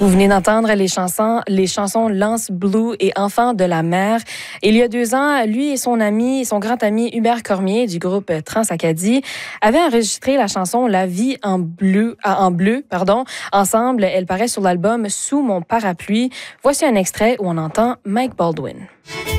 Vous venez d'entendre les chansons Lance Blue et Enfant de la mer. Il y a 2 ans, lui et son grand ami Hubert Cormier du groupe Trans-Acadie avaient enregistré la chanson La vie en bleu. Ensemble, elle paraît sur l'album Sous mon parapluie. Voici un extrait où on entend Mike Baldwin.